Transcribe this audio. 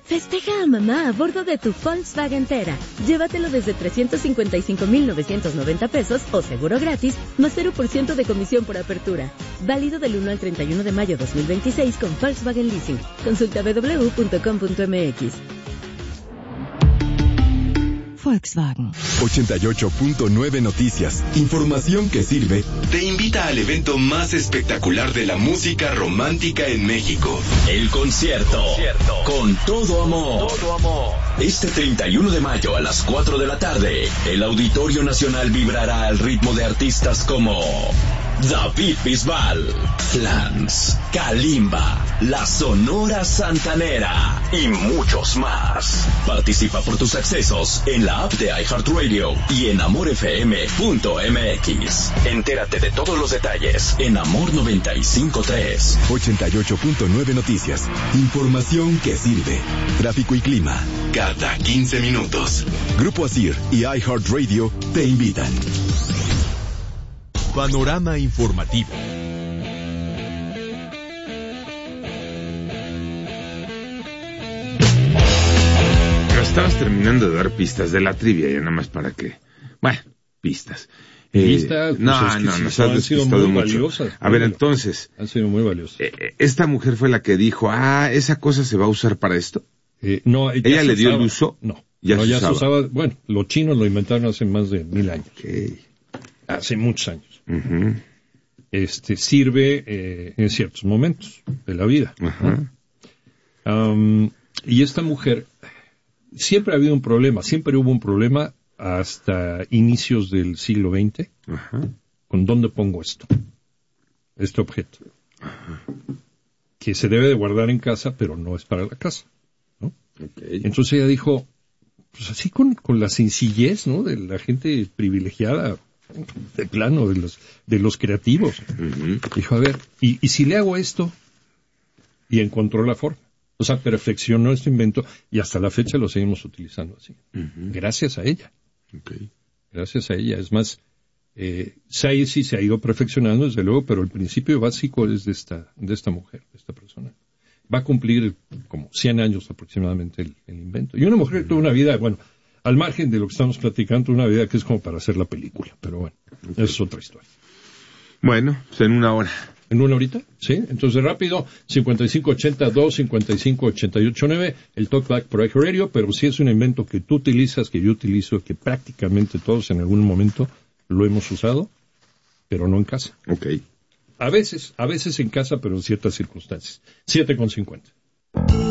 Festeja a mamá a bordo de tu Volkswagen Tera. Llévatelo desde 355,990 pesos o seguro gratis, más 0% de comisión por apertura. Válido del 1 al 31 de mayo 2026 con Volkswagen Leasing. Consulta www.com.mx. Volkswagen. 88.9 Noticias. Información que sirve. Te invita al evento más espectacular de la música romántica en México. El concierto. Con todo amor. Este 31 de mayo a las 4 de la tarde, el Auditorio Nacional vibrará al ritmo de artistas como David Bisbal, Flans, Kalimba, La Sonora Santanera y muchos más. Participa por tus accesos en la app de iHeartRadio y en amorfm.mx. Entérate de todos los detalles en Amor 95.3. 88.9 Noticias. Información que sirve. Tráfico y clima. Cada 15 minutos. Grupo Asir y iHeartRadio te invitan. Panorama informativo. Estabas terminando de dar pistas de la trivia, ya nada más para que... Bueno, pistas. Pistas, pues no, nos has despistado mucho. Valiosas, a ver, entonces... Han sido muy valiosas. Esta mujer fue la que dijo, esa cosa se va a usar para esto. No, ¿Ella le dio el uso? No. Ya se usaba. Bueno, los chinos lo inventaron hace más de 1000 años. Okay. Hace muchos años. Uh-huh. Sirve en ciertos momentos de la vida. Uh-huh. Y esta mujer, siempre ha habido un problema, siempre hubo un problema hasta inicios del siglo XX, uh-huh, con dónde pongo este objeto, que se debe de guardar en casa, pero no es para la casa, ¿no? Okay. Entonces ella dijo, pues así con la sencillez, ¿no?, de la gente privilegiada, de plano, de los creativos. Uh-huh. Dijo, a ver, ¿y si le hago esto? Y encontró la forma. O sea, perfeccionó este invento y hasta la fecha lo seguimos utilizando así. Uh-huh. Gracias a ella. Okay. Gracias a ella. Es más, se ha ido perfeccionando, desde luego, pero el principio básico es de esta mujer, de esta persona. Va a cumplir como 100 años aproximadamente el invento. Y una mujer que tuvo una vida, bueno, al margen de lo que estamos platicando, una vida que es como para hacer la película. Pero bueno, okay, esa es otra historia. Bueno, pues en una hora. ¿En una horita? Sí. Entonces, rápido, 5582-5588-9, el Talkback por iHeartRadio, pero si es un invento que tú utilizas, que yo utilizo, que prácticamente todos en algún momento lo hemos usado, pero no en casa. Ok. A veces en casa, pero en ciertas circunstancias. 7:50.